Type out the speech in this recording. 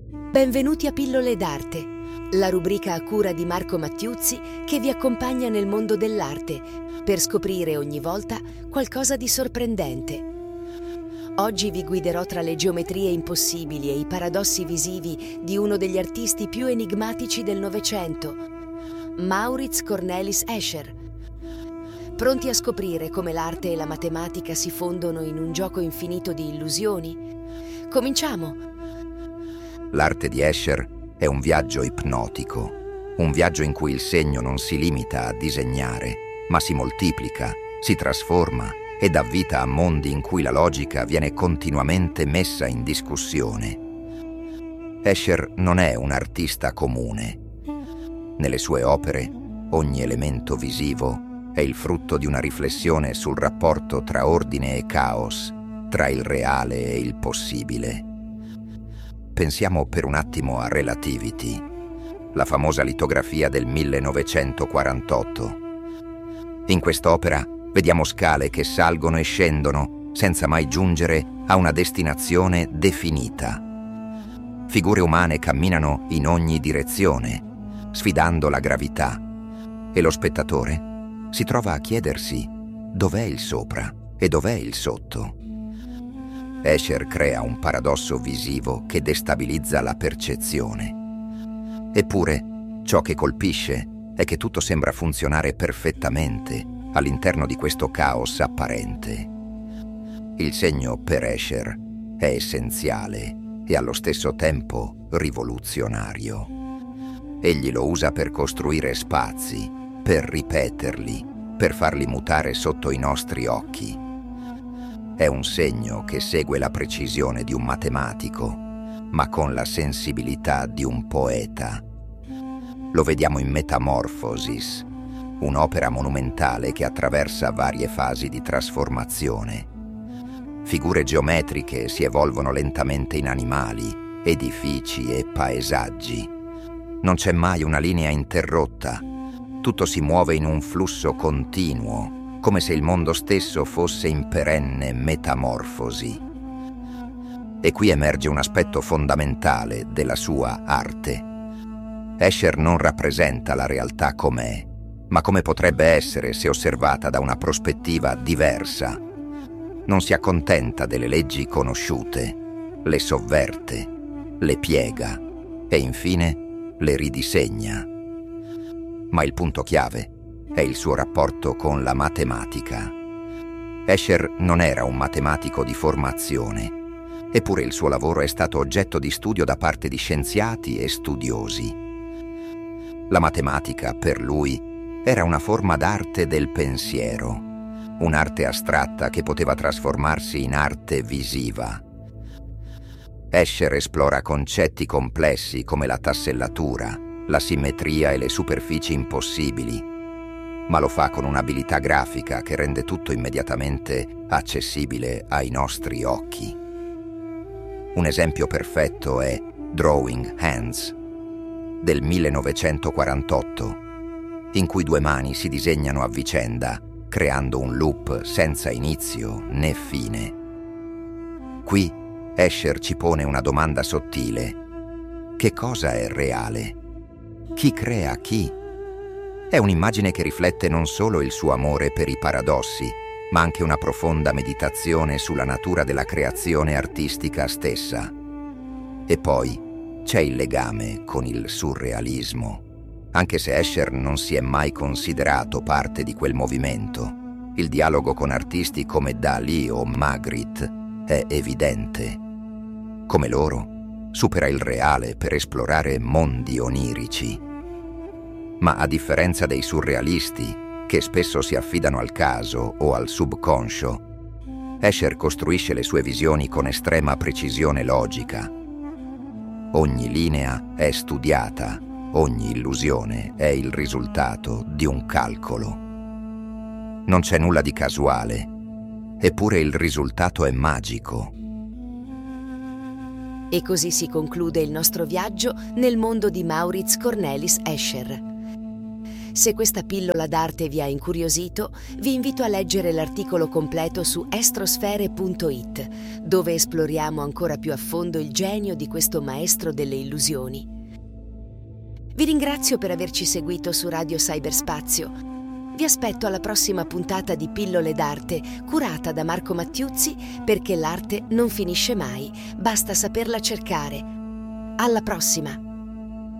Benvenuti a Pillole d'Arte, la rubrica a cura di Marco Mattiuzzi che vi accompagna nel mondo dell'arte per scoprire ogni volta qualcosa di sorprendente. Oggi vi guiderò tra le geometrie impossibili e i paradossi visivi di uno degli artisti più enigmatici del Novecento, Maurits Cornelis Escher. Pronti a scoprire come l'arte e la matematica si fondono in un gioco infinito di illusioni? Cominciamo! L'arte di Escher è un viaggio ipnotico, un viaggio in cui il segno non si limita a disegnare, ma si moltiplica, si trasforma e dà vita a mondi in cui la logica viene continuamente messa in discussione. Escher non è un artista comune. Nelle sue opere, ogni elemento visivo è il frutto di una riflessione sul rapporto tra ordine e caos, tra il reale e il possibile. Pensiamo per un attimo a Relativity, la famosa litografia del 1948. In quest'opera vediamo scale che salgono e scendono senza mai giungere a una destinazione definita. Figure umane camminano in ogni direzione, sfidando la gravità, e lo spettatore si trova a chiedersi dov'è il sopra e dov'è il sotto. Escher crea un paradosso visivo che destabilizza la percezione. Eppure, ciò che colpisce è che tutto sembra funzionare perfettamente all'interno di questo caos apparente. Il segno per Escher è essenziale e allo stesso tempo rivoluzionario. Egli lo usa per costruire spazi, per ripeterli, per farli mutare sotto i nostri occhi. È un segno che segue la precisione di un matematico, ma con la sensibilità di un poeta. Lo vediamo in Metamorphosis, un'opera monumentale che attraversa varie fasi di trasformazione. Figure geometriche si evolvono lentamente in animali, edifici e paesaggi. Non c'è mai una linea interrotta. Tutto si muove in un flusso continuo, come se il mondo stesso fosse in perenne metamorfosi. E qui emerge un aspetto fondamentale della sua arte. Escher non rappresenta la realtà com'è, ma come potrebbe essere se osservata da una prospettiva diversa. Non si accontenta delle leggi conosciute, le sovverte, le piega e infine le ridisegna. Ma il punto chiave è il suo rapporto con la matematica. Escher non era un matematico di formazione, eppure il suo lavoro è stato oggetto di studio da parte di scienziati e studiosi. La matematica, per lui, era una forma d'arte del pensiero, un'arte astratta che poteva trasformarsi in arte visiva. Escher esplora concetti complessi come la tassellatura, la simmetria e le superfici impossibili, ma lo fa con un'abilità grafica che rende tutto immediatamente accessibile ai nostri occhi. Un esempio perfetto è Drawing Hands, del 1948, in cui due mani si disegnano a vicenda, creando un loop senza inizio né fine. Qui Escher ci pone una domanda sottile. Che cosa è reale? Chi crea chi? È un'immagine che riflette non solo il suo amore per i paradossi, ma anche una profonda meditazione sulla natura della creazione artistica stessa. E poi c'è il legame con il surrealismo. Anche se Escher non si è mai considerato parte di quel movimento, il dialogo con artisti come Dalí o Magritte è evidente. Come loro, supera il reale per esplorare mondi onirici. Ma a differenza dei surrealisti, che spesso si affidano al caso o al subconscio, Escher costruisce le sue visioni con estrema precisione logica. Ogni linea è studiata, ogni illusione è il risultato di un calcolo. Non c'è nulla di casuale, eppure il risultato è magico. E così si conclude il nostro viaggio nel mondo di Maurits Cornelis Escher. Se questa pillola d'arte vi ha incuriosito, vi invito a leggere l'articolo completo su estrosfere.it, dove esploriamo ancora più a fondo il genio di questo maestro delle illusioni. Vi ringrazio per averci seguito su Radio Cyberspazio. Vi aspetto alla prossima puntata di Pillole d'arte, curata da Marco Mattiuzzi, perché l'arte non finisce mai, basta saperla cercare. Alla prossima!